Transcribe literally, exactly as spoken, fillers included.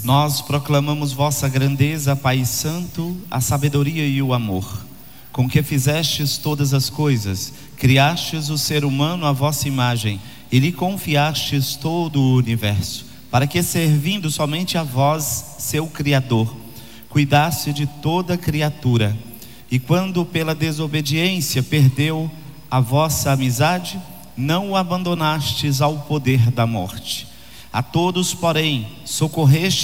Nós proclamamos vossa grandeza, Pai Santo, a sabedoria e o amor, com que fizestes todas as coisas, criastes o ser humano à vossa imagem e lhe confiastes todo o universo, para que, servindo somente a vós, seu Criador, cuidasse de toda criatura. E quando pela desobediência perdeu a vossa amizade, não o abandonastes ao poder da morte. A todos, porém, socorreste